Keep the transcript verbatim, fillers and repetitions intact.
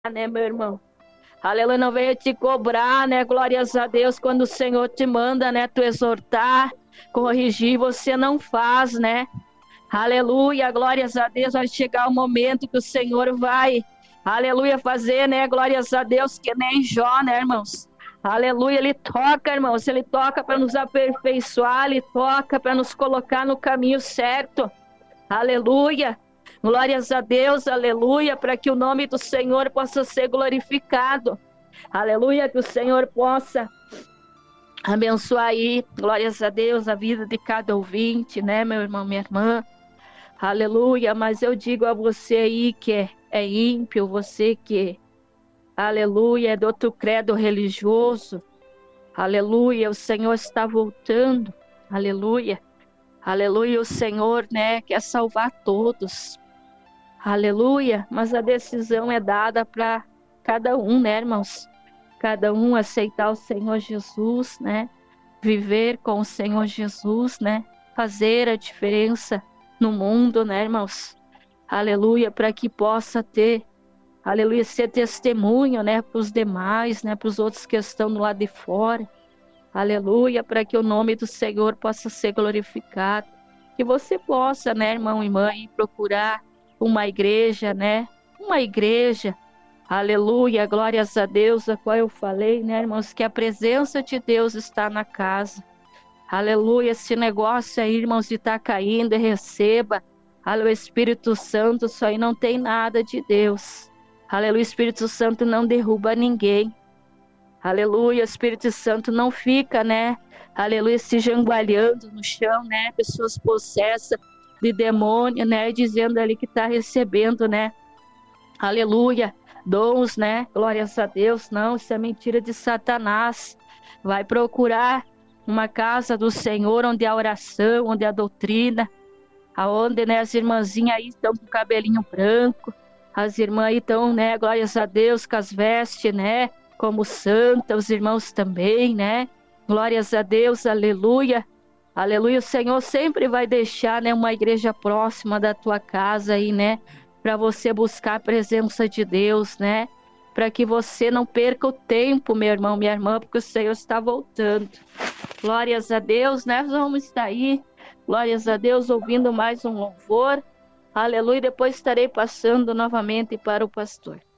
né, meu irmão? Aleluia, não venha te cobrar, né? Glórias a Deus, quando o Senhor te manda, né? Tu exortar, corrigir, você não faz, né? Aleluia, glórias a Deus, vai chegar o momento que o Senhor vai, aleluia, fazer, né? Glórias a Deus, que nem Jó, né, irmãos? Aleluia, ele toca, irmãos, ele toca para nos aperfeiçoar, ele toca para nos colocar no caminho certo. Aleluia. Glórias a Deus, aleluia, para que o nome do Senhor possa ser glorificado. Aleluia, que o Senhor possa abençoar aí, glórias a Deus, a vida de cada ouvinte, né, meu irmão, minha irmã. Aleluia, mas eu digo a você aí que é, é ímpio, você que, aleluia, é do outro credo religioso. Aleluia, o Senhor está voltando. Aleluia. Aleluia, o Senhor, né, quer salvar todos. Aleluia, mas a decisão é dada para cada um, né, irmãos? Cada um aceitar o Senhor Jesus, né? Viver com o Senhor Jesus, né? Fazer a diferença no mundo, né, irmãos? Aleluia, para que possa ter, aleluia, ser testemunho, né, para os demais, né, para os outros que estão do lado de fora. Aleluia, para que o nome do Senhor possa ser glorificado. Que você possa, né, irmão e mãe, procurar uma igreja, né? Uma igreja, aleluia, glórias a Deus, a qual eu falei, né, irmãos, que a presença de Deus está na casa. Aleluia, esse negócio aí, irmãos, de estar tá caindo, receba. Aleluia, Espírito Santo, isso aí não tem nada de Deus. Aleluia, Espírito Santo não derruba ninguém. Aleluia, Espírito Santo não fica, né? Aleluia, se jangualhando no chão, né? Pessoas possessas de demônio, né? Dizendo ali que está recebendo, né? Aleluia, dons, né? Glórias a Deus. Não, isso é mentira de Satanás. Vai procurar uma casa do Senhor onde há oração, onde há doutrina, aonde, né, as irmãzinhas aí estão com o cabelinho branco, as irmãs aí estão, né? Glórias a Deus, com as vestes, né? Como santa, os irmãos também, né? Glórias a Deus, aleluia. Aleluia, o Senhor sempre vai deixar, né, uma igreja próxima da tua casa aí, né? Para você buscar a presença de Deus, né? Para que você não perca o tempo, meu irmão, minha irmã, porque o Senhor está voltando. Glórias a Deus, né? Vamos estar aí, glórias a Deus, ouvindo mais um louvor. Aleluia, depois estarei passando novamente para o pastor.